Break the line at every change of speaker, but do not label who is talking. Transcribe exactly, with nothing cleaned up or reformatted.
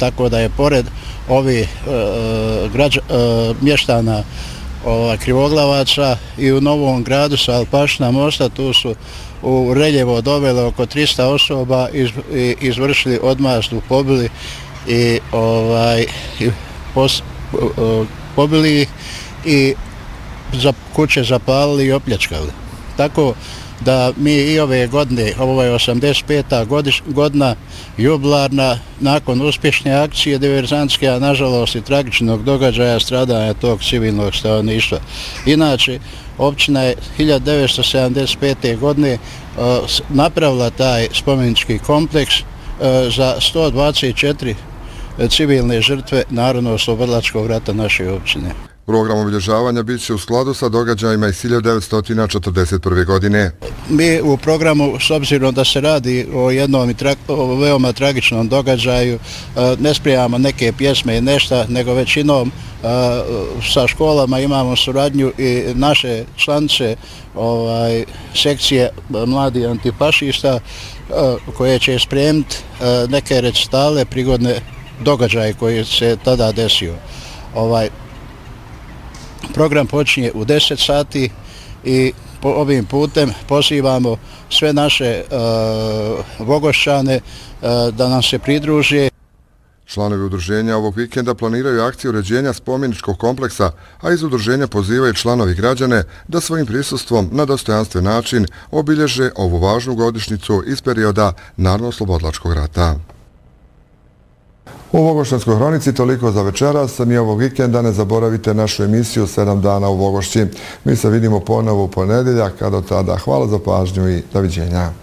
tako da je pored ovih građa, mještana ova, Krivoglavaca i u Novom Gradu sa Alpašna mosta, tu su u Reljevo dovele oko trista osoba iz, i izvršili odmazdu, pobili i ovaj i pos, pobili ih i za kuće zapalili i opljačkali. Tako da mi i ove godine, ovo je osamdeset peta godina jubilarna, nakon uspješne akcije diverzantske, a nažalost i tragičnog događaja stradanja tog civilnog stanovništva. Inače, općina je hiljadu devetsto sedamdeset pete godine uh, napravila taj spomenički kompleks uh, za sto dvadeset četiri civilne žrtve Narodno-oslobodilačkog rata naše općine.
Program obilježavanja bit će u skladu sa događajima iz hiljadu devetsto četrdeset prve. godine.
Mi u programu, s obzirom da se radi o jednom i tra o veoma tragičnom događaju, ne sprijamo neke pjesme i nešto, nego većinom sa školama imamo suradnju i naše članice ovaj, sekcije mladi antifašista koje će spremiti neke recitale prigodne događaje koji se tada desio. Ovaj, program počinje u deset sati i po ovim putem pozivamo sve naše uh, Vogošćane uh, da nam se pridruže.
Članovi udruženja ovog vikenda planiraju akciju uređenja spomeničkog kompleksa, a iz udruženja pozivaju članovi građane da svojim prisustvom na dostojanstven način obilježe ovu važnu godišnjicu iz perioda Narodno-oslobodilačkog rata. U Vogošćanskoj hronici toliko za večeras, ni ovog vikenda ne zaboravite našu emisiju sedam dana u Vogošći. Mi se vidimo ponovo u ponedjeljak, a do tada hvala za pažnju i doviđenja.